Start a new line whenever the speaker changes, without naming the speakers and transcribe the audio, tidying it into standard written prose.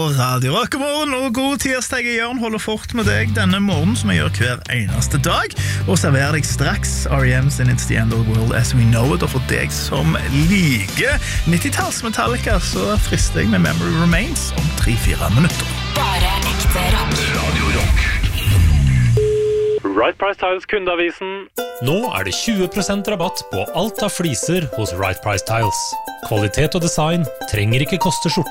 Radio Rock'emorgen og god tirsdag i Jørn holder fort med deg denne morgen som jeg gjør hver eneste dag og serverer deg straks R.E.M. sin It's the End of the World As We Know It og for deg som liker 90-talls Metallica så frister jeg med Memory Remains om 3-4 minutter.
Bare ekte rock.
Radio Rock.
Right Price Tiles kundeavisen.
Nå det 20% rabatt på alt av fliser hos Right Price Tiles. Kvalitet og design trenger ikke koste skjorta.